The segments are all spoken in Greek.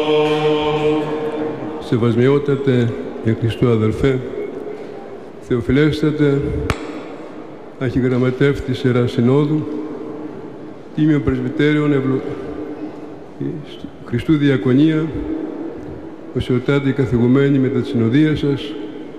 Σεβασμιότατε εν Χριστώ αδελφέ, Θεοφιλέστατε, Αρχιγραμματεύ της Ιεράς Συνόδου, Τίμιο Πρεσβυτέριον Χριστού Διακονία, οσιωτάτη καθηγουμένη μετά τη συνοδεία σας,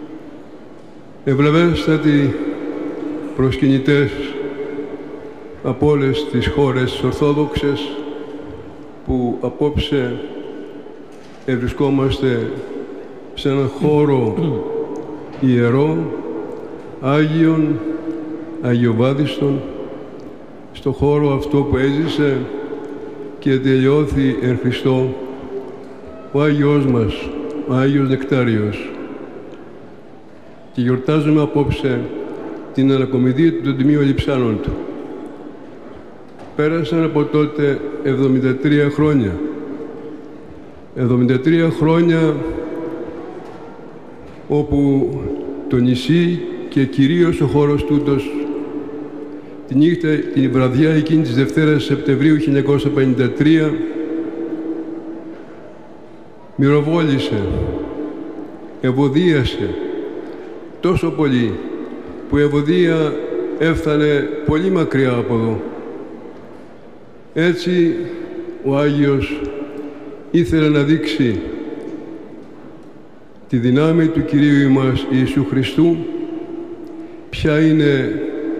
ευλαβέστατοι προσκυνητές από όλες τις χώρες ορθόδοξες που απόψε ευρισκόμαστε σε έναν χώρο ιερό, Άγιον, Αγιοβάδιστον, στο χώρο αυτό που έζησε και τελειώθη εν Χριστώ ο Άγιος μας, ο Άγιος Νεκτάριος. Και γιορτάζουμε απόψε την ανακομιδή των Τιμίων Λειψάνων του. Πέρασαν από τότε 73 χρόνια. 73 χρόνια όπου το νησί και κυρίως ο χώρος τούτος την βραδιά εκείνη της Δευτέρας Σεπτεμβρίου 1953 μυροβόλησε, ευωδίασε τόσο πολύ που η ευωδία έφτανε πολύ μακριά από εδώ. Έτσι ο Άγιος ήθελε να δείξει τη δυνάμει του Κυρίου μας Ιησού Χριστού, ποια είναι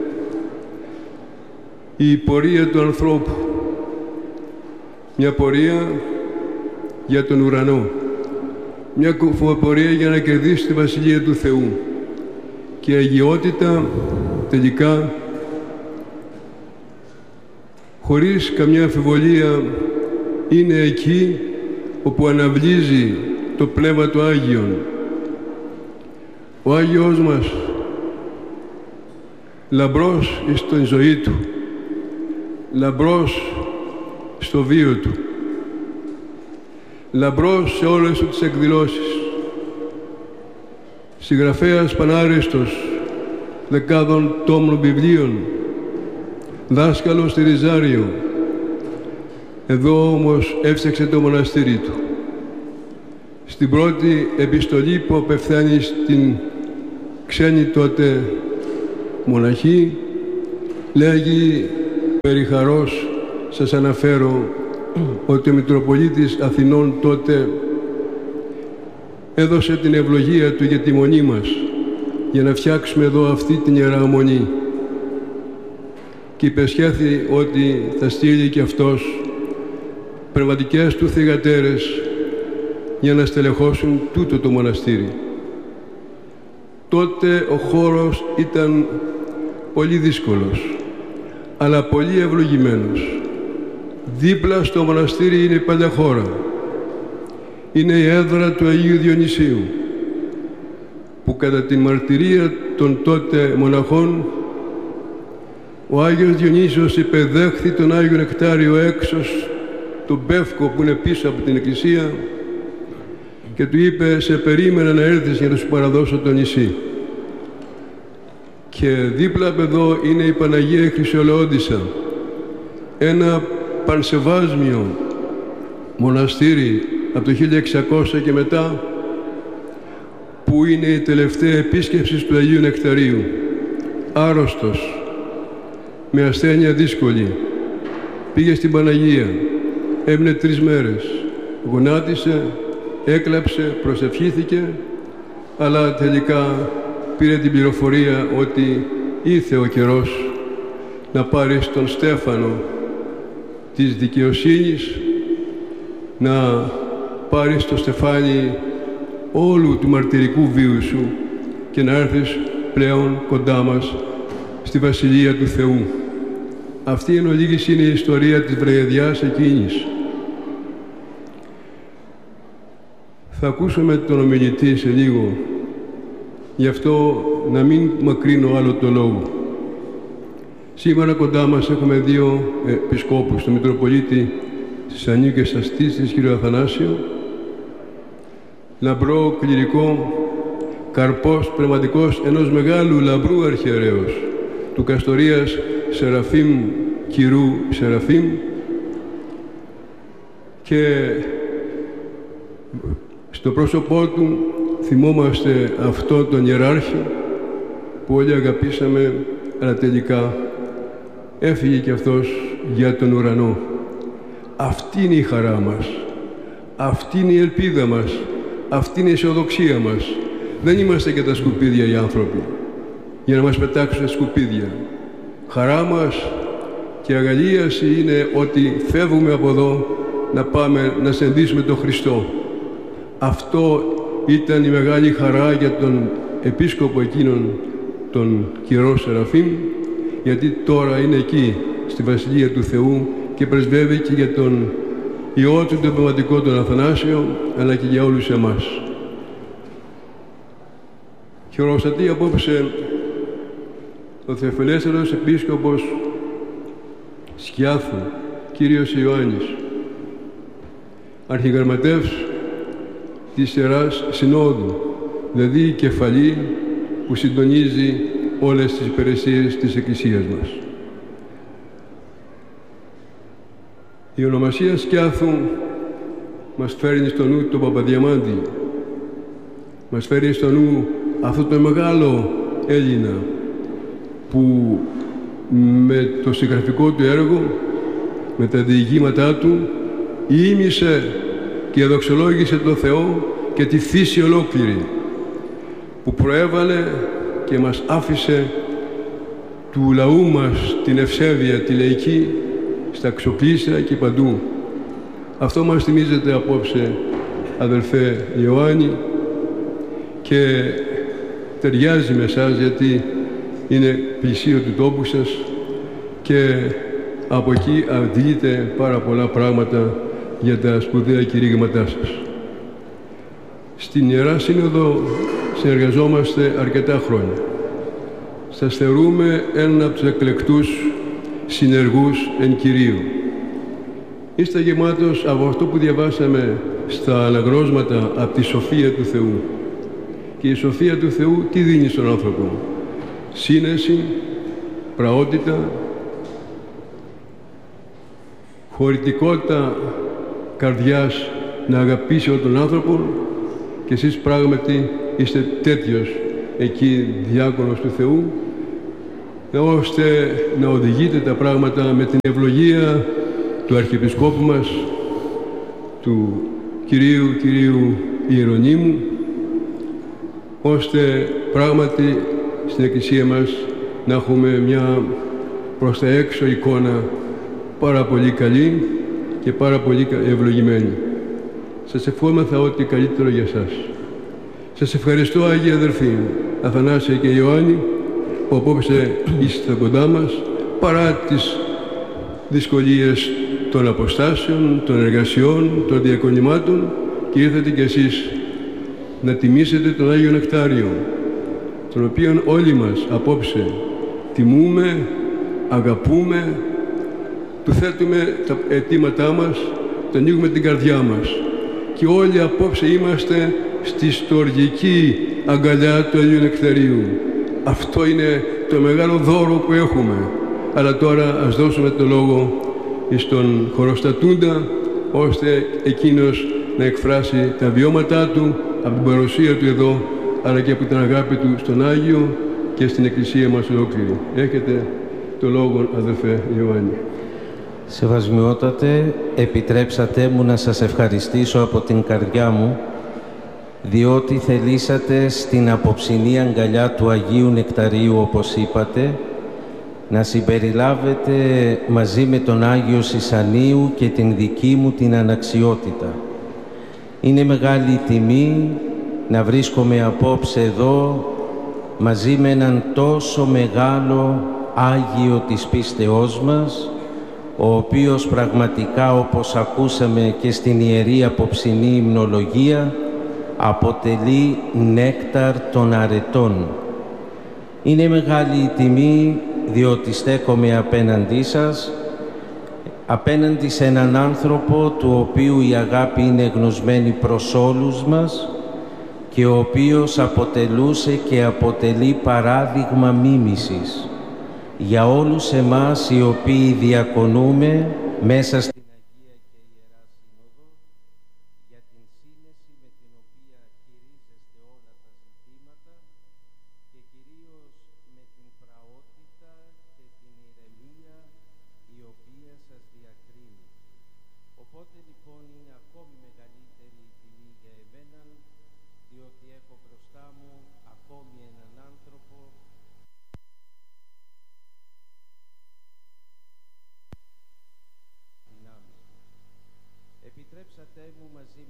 η πορεία του ανθρώπου. Μια πορεία για τον ουρανό. Μια πορεία για να κερδίσει τη Βασιλεία του Θεού. Και η αγιότητα τελικά, χωρίς καμιά αμφιβολία, είναι εκεί όπου αναβλύζει το Πνεύμα του Άγιον. Ο Άγιος μας, λαμπρός στην ζωή του, λαμπρός στο βίο του, λαμπρός σε όλες τις εκδηλώσεις, συγγραφέας πανάριστος δεκάδων τόμων βιβλίων, δάσκαλος στη Ριζάριο. Εδώ όμως έφτιαξε το μοναστήρι του. Στην πρώτη επιστολή που απευθάνει στην ξένη τότε μοναχή, λέγει περί χαρός σας αναφέρω ότι ο Μητροπολίτης Αθηνών τότε έδωσε την ευλογία του για τη μονή μας, για να φτιάξουμε εδώ αυτή την Ιερά Μονή. Και υπεσχέθη ότι θα στείλει και αυτός πνευματικές του θυγατέρες για να στελεχώσουν τούτο το μοναστήρι. Τότε ο χώρος ήταν πολύ δύσκολος, αλλά πολύ ευλογημένος. Δίπλα στο μοναστήρι είναι η Παλιά Χώρα. Είναι η έδρα του Αγίου Διονυσίου, που κατά την μαρτυρία των τότε μοναχών, ο Άγιος Διονύσιος υπεδέχθη τον Άγιο Νεκτάριο έξω τον Πεύκο που είναι πίσω από την εκκλησία και του είπε «Σε περίμενα να έρθεις για να σου παραδώσω το νησί». Και δίπλα από εδώ είναι η Παναγία Χρυσολεόντισσα, ένα πανσεβάσμιο μοναστήρι από το 1600 και μετά, που είναι η τελευταία επίσκεψη του Αγίου Νεκταρίου, άρρωστος, με ασθένεια δύσκολη. Πήγε στην Παναγία, έμεινε 3 μέρες, γονάτισε, έκλαψε, προσευχήθηκε, αλλά τελικά πήρε την πληροφορία ότι ήρθε ο καιρός να πάρεις τον στέφανο της δικαιοσύνης, να πάρεις το στεφάνι όλου του μαρτυρικού βίου σου και να έρθεις πλέον κοντά μας στη Βασιλεία του Θεού. Αυτή εν ολίγης είναι η ιστορία της βρεδιάς εκείνης. Θα ακούσουμε τον ομιλητή σε λίγο, γι' αυτό να μην μακρύνω άλλο το λόγο. Σήμερα κοντά μας έχουμε 2 επισκόπους, τον Μητροπολίτη Σανίου και Σαστής της κ. Αθανάσιο, λαμπρό κληρικό, καρπός πνευματικός ενός μεγάλου λαμπρού αρχιερέως, του Καστορίας Σεραφείμ Κυρού Σεραφείμ, και Στο πρόσωπό του θυμόμαστε αυτόν τον ιεράρχη που όλοι αγαπήσαμε, αλλά τελικά έφυγε κι αυτός για τον ουρανό. Αυτή είναι η χαρά μας, αυτή είναι η ελπίδα μας, αυτή είναι η αισιοδοξία μας. Δεν είμαστε και τα σκουπίδια οι άνθρωποι για να μας πετάξουν σκουπίδια. Χαρά μας και αγαλίαση είναι ότι φεύγουμε από εδώ να πάμε να συναντήσουμε τον Χριστό. Αυτό ήταν η μεγάλη χαρά για τον επίσκοπο εκείνον, τον Κυρό Σεραφείμ, γιατί τώρα είναι εκεί στη Βασιλεία του Θεού και πρεσβεύει και για τον Υιό του, τον Πνευματικό, τον Αθανάσιο, αλλά και για όλους εμάς. Χειροκροτεί απόψε ο Θεοφιλέστερος Επίσκοπος Σκιάθου, κύριος Ιωάννης, αρχιγραμματεύς της Ιεράς Συνόδου, δηλαδή η κεφαλή που συντονίζει όλες τις υπηρεσίες της Εκκλησίας μας. Η ονομασία Σκιάθου μας φέρνει στο νου τον Παπαδιαμάντη, μας φέρνει στο νου αυτό το μεγάλο Έλληνα που με το συγγραφικό του έργο, με τα διηγήματά του, ήμισε και δοξολόγησε τον Θεό και τη φύση ολόκληρη, που προέβαλε και μας άφησε του λαού μας την ευσέβεια, τη λαϊκή, στα ξοκλήσια και παντού. Αυτό μας θυμίζεται απόψε, αδελφέ Ιωάννη, και ταιριάζει με εσάς γιατί είναι πλησίο του τόπου σας και από εκεί αντιλείτε πάρα πολλά πράγματα για τα σπουδαία κηρύγματά σας. Στην Ιερά Σύνοδο συνεργαζόμαστε αρκετά χρόνια. Σας θεωρούμε έναν από τους εκλεκτούς συνεργούς εν Κυρίου. Είστε γεμάτος από αυτό που διαβάσαμε στα αναγνώσματα από τη σοφία του Θεού. Και η σοφία του Θεού τι δίνει στον άνθρωπο? Σύνεση, πραότητα, χωρητικότητα καρδιάς να αγαπήσει όλον τον άνθρωπο, και εσείς πράγματι είστε τέτοιος εκεί διάκονος του Θεού, ώστε να οδηγείτε τα πράγματα με την ευλογία του Αρχιεπισκόπου μας, του Κυρίου Ιερονύμου, ώστε πράγματι στην Εκκλησία μας να έχουμε μια προς τα έξω εικόνα πάρα πολύ καλή και πάρα πολύ ευλογημένη. Σας ευχόμεθα ό,τι καλύτερο για σας. Σας ευχαριστώ, Άγιοι αδερφοί, Αθανάσια και Ιωάννη, που απόψε είστε κοντά μας, παρά τις δυσκολίες των αποστάσεων, των εργασιών, των διακονημάτων, και ήρθατε κι εσείς να τιμήσετε τον Άγιο Νεκτάριο, τον οποίον όλοι μας απόψε τιμούμε, αγαπούμε, του θέτουμε τα αιτήματά μας, το ανοίγουμε την καρδιά μας, και όλοι απόψε είμαστε στη στοργική αγκαλιά του Αγίου Νεκταρίου. Αυτό είναι το μεγάλο δώρο που έχουμε. Αλλά τώρα ας δώσουμε το λόγο στον χωροστατούντα, ώστε εκείνος να εκφράσει τα βιώματά του από την παρουσία του εδώ, αλλά και από την αγάπη του στον Άγιο και στην Εκκλησία μας ολόκληρη. Έχετε το λόγο, αδελφέ Ιωάννη. Σεβασμιότατε, επιτρέψατε μου να σας ευχαριστήσω από την καρδιά μου, διότι θελήσατε στην απόψινή αγκαλιά του Αγίου Νεκταρίου, όπως είπατε, να συμπεριλάβετε μαζί με τον Άγιο Σισανίου και την δική μου την αναξιότητα. Είναι μεγάλη τιμή να βρίσκομαι απόψε εδώ μαζί με έναν τόσο μεγάλο Άγιο της πίστεώς μας, ο οποίος πραγματικά, όπως ακούσαμε και στην Ιερή Απόψινή Υμνολογία, αποτελεί νέκταρ των αρετών. Είναι μεγάλη η τιμή, διότι στέκομαι απέναντί σας, απέναντι σε έναν άνθρωπο του οποίου η αγάπη είναι γνωσμένη προς όλους μας και ο οποίος αποτελούσε και αποτελεί παράδειγμα μίμησης για όλους εμάς οι οποίοι διακονούμε μέσα στην Αγία και Ιερά Σύνοδο, για την σύνεση με την οποία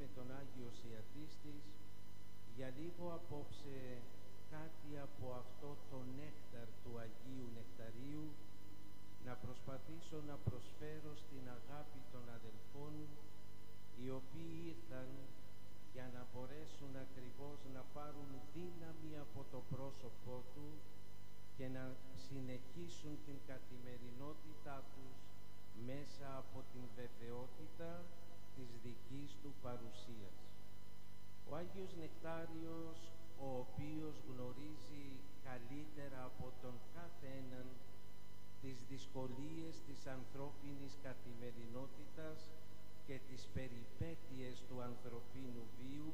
με τον Άγιο Σιατίστης για λίγο απόψε κάτι από αυτό το νέκταρ του Αγίου Νεκταρίου να προσπαθήσω να προσφέρω στην αγάπη των αδελφών οι οποίοι ήρθαν για να μπορέσουν ακριβώς να πάρουν δύναμη από το πρόσωπό του και να συνεχίσουν την καθημερινότητά τους μέσα από την βεβαιότητα της δικής του παρουσίας. Ο Άγιος Νεκτάριος, ο οποίος γνωρίζει καλύτερα από τον κάθε έναν τις δυσκολίες της ανθρώπινης καθημερινότητας και τις περιπέτειες του ανθρωπίνου βίου,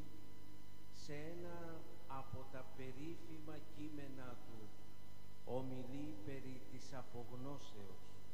σε ένα από τα περίφημα κείμενά του ομιλεί περί της απογνώσεως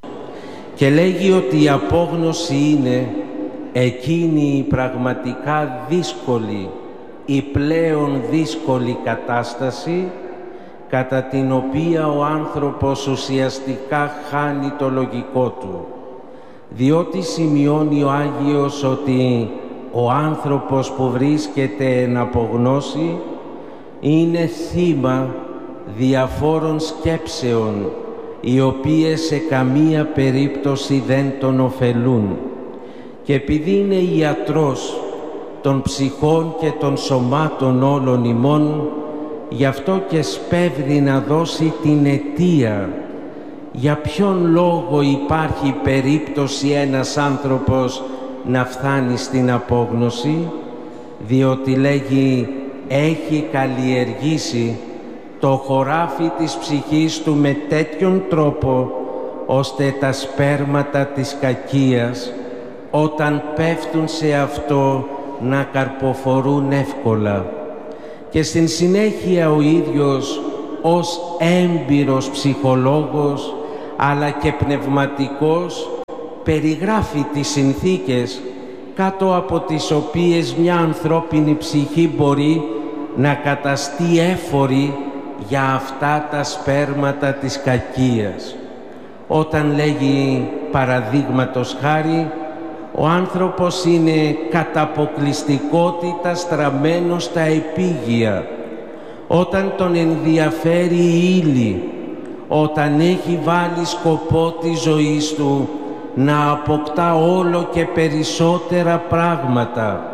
και λέγει ότι η απόγνωση είναι εκείνη η πραγματικά δύσκολη, η πλέον δύσκολη κατάσταση κατά την οποία ο άνθρωπος ουσιαστικά χάνει το λογικό του, διότι σημειώνει ο Άγιος ότι ο άνθρωπος που βρίσκεται εν απογνώση είναι θύμα διαφόρων σκέψεων οι οποίες σε καμία περίπτωση δεν τον ωφελούν, και επειδή είναι ιατρός των ψυχών και των σωμάτων όλων ημών, γι' αυτό και σπέβδει να δώσει την αιτία για ποιον λόγο υπάρχει περίπτωση ένας άνθρωπος να φτάνει στην απόγνωση, διότι λέγει έχει καλλιεργήσει το χωράφι της ψυχής του με τέτοιον τρόπο ώστε τα σπέρματα της κακίας όταν πέφτουν σε αυτό να καρποφορούν εύκολα. Και στην συνέχεια ο ίδιος ως έμπειρος ψυχολόγος αλλά και πνευματικός περιγράφει τις συνθήκες κάτω από τις οποίες μια ανθρώπινη ψυχή μπορεί να καταστεί έφορη για αυτά τα σπέρματα της κακίας. Όταν λέγει παραδείγματος χάρη, ο άνθρωπος είναι κατά αποκλειστικότητα στραμμένος στα επίγεια, όταν τον ενδιαφέρει η ύλη, όταν έχει βάλει σκοπό της ζωής του να αποκτά όλο και περισσότερα πράγματα,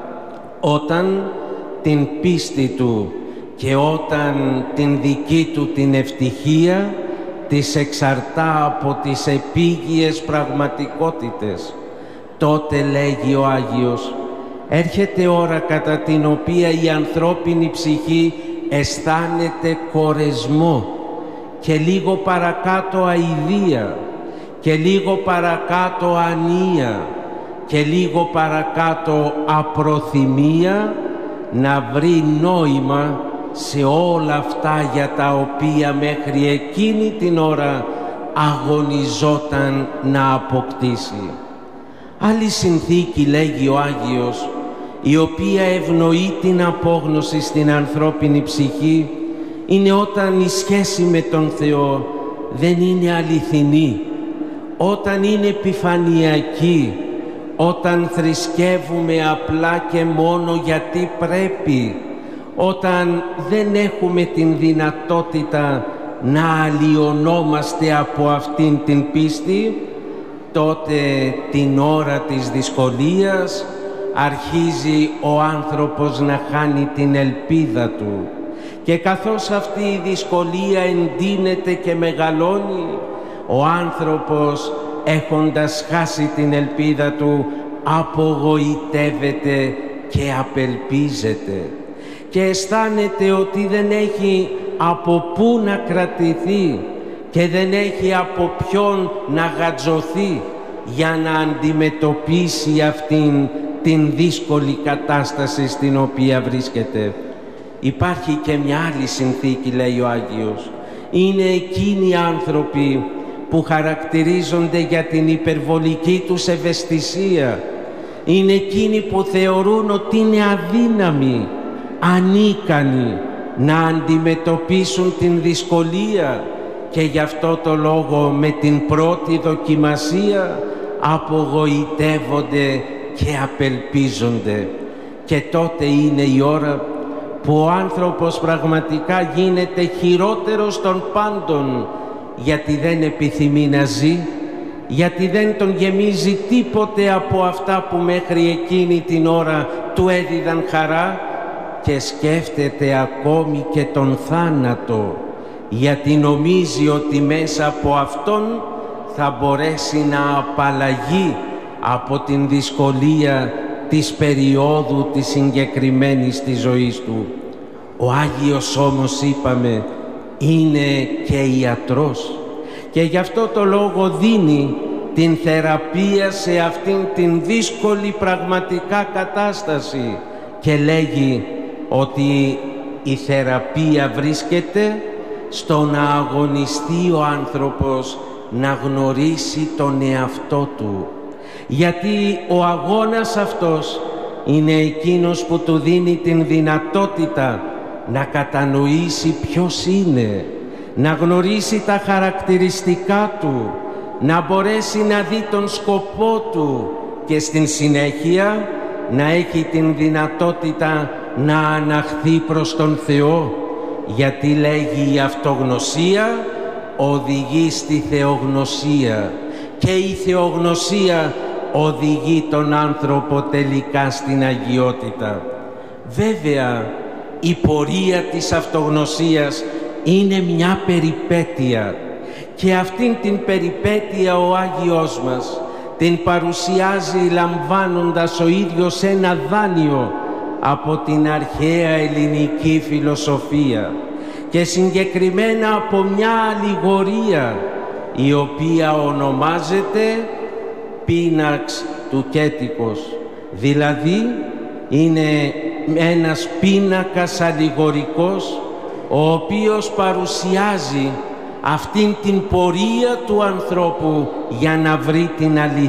όταν την πίστη του και όταν την δική του την ευτυχία τις εξαρτά από τις επίγειες πραγματικότητες, τότε λέγει ο Άγιος, έρχεται ώρα κατά την οποία η ανθρώπινη ψυχή αισθάνεται κορεσμό και λίγο παρακάτω αηδία και λίγο παρακάτω ανία και λίγο παρακάτω απροθυμία να βρει νόημα σε όλα αυτά για τα οποία μέχρι εκείνη την ώρα αγωνιζόταν να αποκτήσει. Άλλη συνθήκη, λέγει ο Άγιος, η οποία ευνοεί την απόγνωση στην ανθρώπινη ψυχή, είναι όταν η σχέση με τον Θεό δεν είναι αληθινή, όταν είναι επιφανειακή, όταν θρησκεύουμε απλά και μόνο γιατί πρέπει, όταν δεν έχουμε την δυνατότητα να αλλοιωνόμαστε από αυτήν την πίστη, τότε την ώρα της δυσκολίας αρχίζει ο άνθρωπος να χάνει την ελπίδα του, και καθώς αυτή η δυσκολία εντείνεται και μεγαλώνει, ο άνθρωπος, έχοντας χάσει την ελπίδα του, απογοητεύεται και απελπίζεται και αισθάνεται ότι δεν έχει από πού να κρατηθεί και δεν έχει από ποιον να γατζωθεί για να αντιμετωπίσει αυτήν την δύσκολη κατάσταση στην οποία βρίσκεται. Υπάρχει και μια άλλη συνθήκη, λέει ο Άγιος. Είναι εκείνοι οι άνθρωποι που χαρακτηρίζονται για την υπερβολική τους ευαισθησία. Είναι εκείνοι που θεωρούν ότι είναι αδύναμοι, ανίκανοι να αντιμετωπίσουν την δυσκολία, και γι' αυτό το λόγο με την πρώτη δοκιμασία απογοητεύονται και απελπίζονται. και τότε είναι η ώρα που ο άνθρωπος πραγματικά γίνεται χειρότερος των πάντων, γιατί δεν επιθυμεί να ζει, γιατί δεν τον γεμίζει τίποτε από αυτά που μέχρι εκείνη την ώρα του έδιδαν χαρά, και σκέφτεται ακόμη και τον θάνατο, γιατί νομίζει ότι μέσα από αυτόν θα μπορέσει να απαλλαγεί από την δυσκολία της περίοδου της συγκεκριμένης της ζωής του. Ο Άγιος όμως, είπαμε, είναι και ιατρός, και γι' αυτό το λόγο δίνει την θεραπεία σε αυτήν την δύσκολη πραγματικά κατάσταση και λέγει ότι η θεραπεία βρίσκεται στο να αγωνιστεί ο άνθρωπος να γνωρίσει τον εαυτό του, γιατί ο αγώνας αυτός είναι εκείνος που του δίνει την δυνατότητα να κατανοήσει ποιος είναι, να γνωρίσει τα χαρακτηριστικά του, να μπορέσει να δει τον σκοπό του και στην συνέχεια να έχει την δυνατότητα να αναχθεί προς τον Θεό, γιατί λέγει η αυτογνωσία οδηγεί στη θεογνωσία και η θεογνωσία οδηγεί τον άνθρωπο τελικά στην αγιότητα. Βέβαια, η πορεία της αυτογνωσίας είναι μια περιπέτεια, και αυτήν την περιπέτεια ο Άγιος μας την παρουσιάζει λαμβάνοντας ο ίδιος ένα δάνειο από την αρχαία ελληνική φιλοσοφία, και συγκεκριμένα από μια αλληγορία η οποία ονομάζεται πίναξ του Κέτικος, δηλαδή είναι ένας πίνακας αλληγορικός ο οποίος παρουσιάζει αυτήν την πορεία του ανθρώπου για να βρει την αλήθεια.